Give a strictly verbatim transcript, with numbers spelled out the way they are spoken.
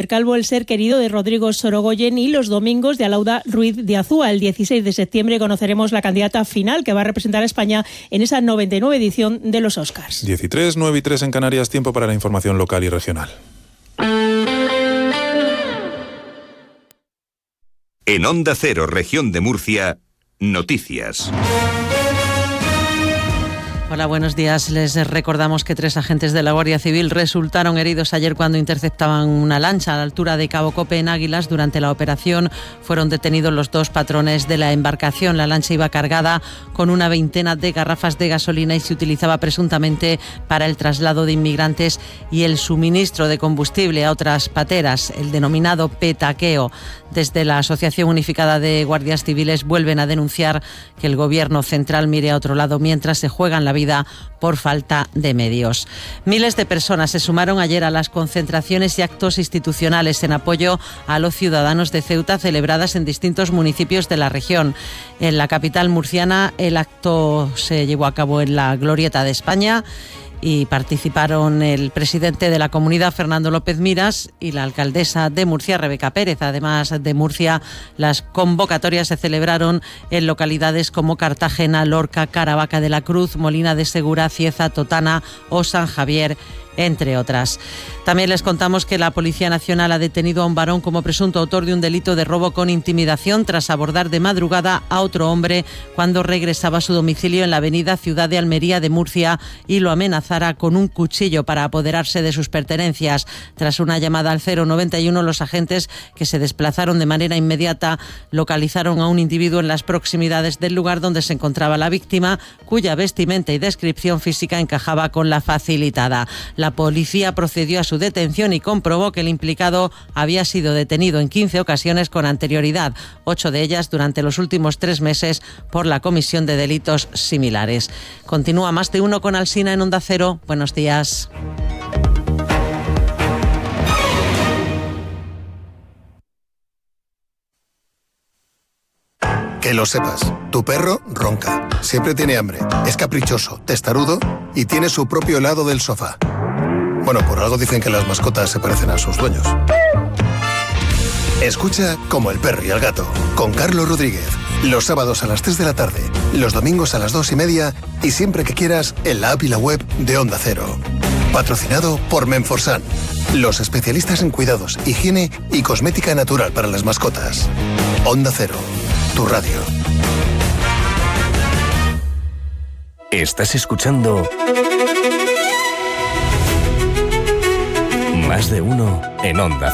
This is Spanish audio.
Calvo, el ser querido de Rodrigo Sorogoyen, y los domingos de Alauda Ruiz de Azúa. El dieciséis de septiembre conoceremos la candidata final que va a representar a España en esa noventa y nueve edición de los Oscars. diecitrés, nueve y tres en Canarias, tiempo para la información local y regional. En Onda Cero, Región de Murcia, noticias. Hola, buenos días. Les recordamos que tres agentes de la Guardia Civil resultaron heridos ayer cuando interceptaban una lancha a la altura de Cabo Cope, en Águilas. Durante la operación fueron detenidos los dos patrones de la embarcación. La lancha iba cargada con una veintena de garrafas de gasolina y se utilizaba presuntamente para el traslado de inmigrantes y el suministro de combustible a otras pateras, el denominado petaqueo. Desde la Asociación Unificada de Guardias Civiles vuelven a denunciar que el Gobierno central mire a otro lado mientras se juegan la vida por falta de medios. Miles de personas se sumaron ayer a las concentraciones y actos institucionales en apoyo a los ciudadanos de Ceuta celebradas en distintos municipios de la región. En la capital murciana el acto se llevó a cabo en la Glorieta de España y participaron el presidente de la comunidad, Fernando López Miras, y la alcaldesa de Murcia, Rebeca Pérez. Además de Murcia, las convocatorias se celebraron en localidades como Cartagena, Lorca, Caravaca de la Cruz, Molina de Segura, Cieza, Totana o San Javier, entre otras. También les contamos que la Policía Nacional ha detenido a un varón como presunto autor de un delito de robo con intimidación tras abordar de madrugada a otro hombre cuando regresaba a su domicilio en la avenida Ciudad de Almería de Murcia y lo amenazara con un cuchillo para apoderarse de sus pertenencias. Tras una llamada al cero noventa y uno, los agentes, que se desplazaron de manera inmediata, localizaron a un individuo en las proximidades del lugar donde se encontraba la víctima, cuya vestimenta y descripción física encajaba con la facilitada. La policía procedió a su detención y comprobó que el implicado había sido detenido en quince ocasiones con anterioridad, ocho de ellas durante los últimos tres meses por la comisión de delitos similares. Continúa Más de Uno con Alsina en Onda Cero. Buenos días. Que lo sepas, tu perro ronca, siempre tiene hambre, es caprichoso, testarudo y tiene su propio lado del sofá. Bueno, por algo dicen que las mascotas se parecen a sus dueños. Escucha Como el perro y el gato, con Carlos Rodríguez, los sábados a las tres de la tarde, los domingos a las dos y media y siempre que quieras en la app y la web de Onda Cero. Patrocinado por Menforsan, los especialistas en cuidados, higiene y cosmética natural para las mascotas. Onda Cero, tu radio. Estás escuchando Más de Uno en Onda